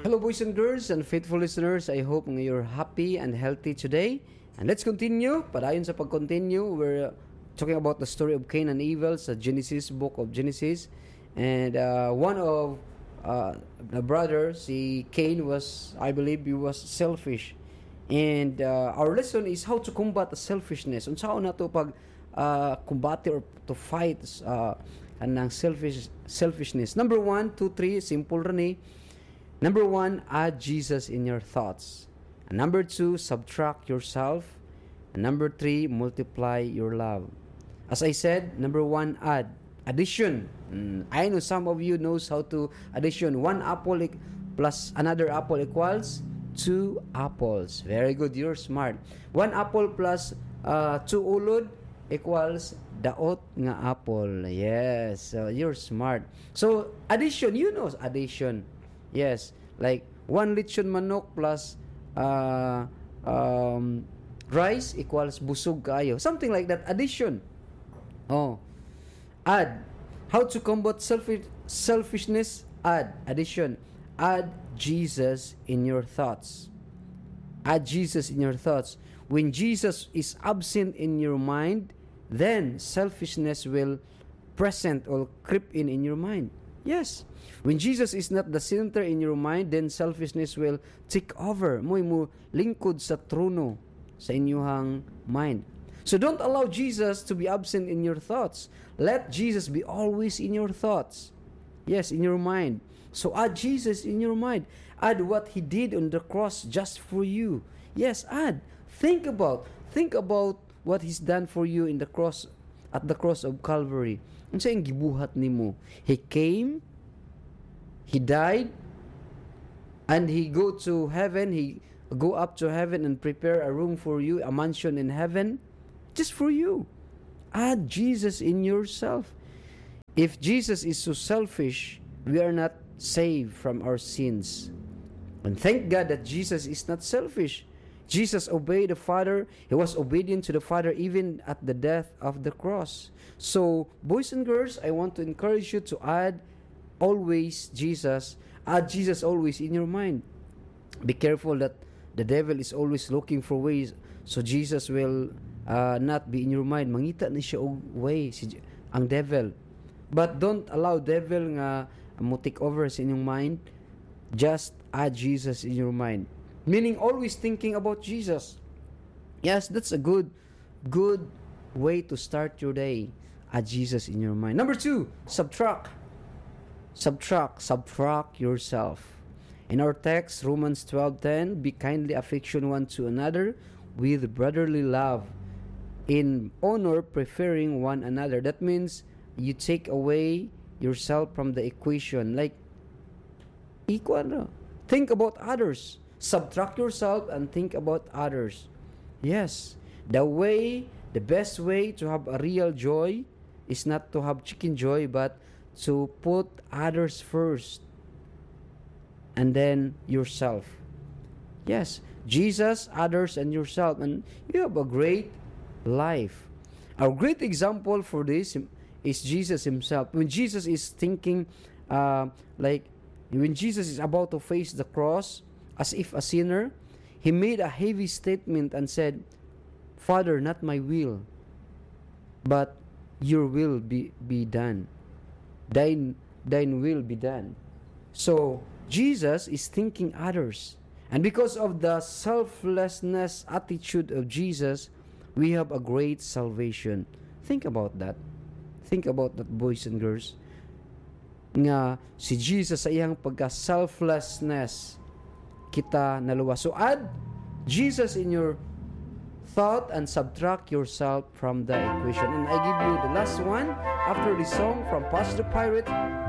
Hello, boys and girls and faithful listeners. I hope you're happy and healthy today. And let's continue. Padayon sa pag-continue, we're talking about the story of Cain and Abel sa Genesis, book of Genesis. And one of the brother, si Cain, was, I believe, he was selfish. And our lesson is how to combat the selfishness. Unsaon na to pag combate or to fight kanang selfishness. Number 1, 2, 3, simple rin. Number 1, add Jesus in your thoughts. And number 2, subtract yourself. And number 3, multiply your love. As I said, number 1, add. Addition. I know some of you knows how to addition. 1 apple plus another apple equals 2 apples. Very good, you're smart. 1 apple plus 2 ulod equals daot nga apple. Yes, you're smart. So, addition, you know addition. Yes, like 1 lechon manok plus rice equals busog kayo. Something like that. Addition. Oh. Add. How to combat selfishness? Add. Addition. Add Jesus in your thoughts. Add Jesus in your thoughts. When Jesus is absent in your mind, then selfishness will present or creep in your mind. Yes. When Jesus is not the center in your mind, then selfishness will take over. Mo lingkod sa trono sa inyong mind. So don't allow Jesus to be absent in your thoughts. Let Jesus be always in your thoughts. Yes, in your mind. So add Jesus in your mind. Add what He did on the cross just for you. Yes, add. Think about what He's done for you in the cross, at the cross of Calvary. Unsa ang gibuhat nimo? He came, He died, and He go to heaven. He go up to heaven and prepare a room for you, a mansion in heaven, just for you. Add Jesus in yourself. If Jesus is so selfish, we are not saved from our sins. And thank God that Jesus is not selfish. Jesus obeyed the Father. He was obedient to the Father even at the death of the cross. So, boys and girls, I want to encourage you to add always Jesus. Add Jesus always in your mind. Be careful that the devil is always looking for ways so Jesus will not be in your mind. Mangita na siya og way, ang devil. But don't allow devil nga mo take over sa inyong mind. Just add Jesus in your mind. Meaning always thinking about Jesus. Yes, that's a good way to start your day. Add Jesus in your mind. Number 2, subtract yourself. In our text, Romans 12:10, be kindly affection one to another with brotherly love, in honor preferring one another. That means you take away yourself from the equation. Like, equal. Think about others. Subtract yourself and think about others. Yes, the best way to have a real joy is not to have chicken joy, but to put others first and then yourself. Yes, Jesus, others, and yourself, and you have a great life. A great example for this is Jesus Himself. When Jesus is thinking, when Jesus is about to face the cross, as if a sinner, He made a heavy statement and said, Father, not my will, but your will be done. Thine will be done. So, Jesus is thinking others. And because of the selflessness attitude of Jesus, we have a great salvation. Think about that. Think about that, boys and girls. Nga, si Jesus sa iyang pagka-selflessness, kita naluwas. So add Jesus in your thought and subtract yourself from the equation. And I give you the last one after the song from Pastor Pirate.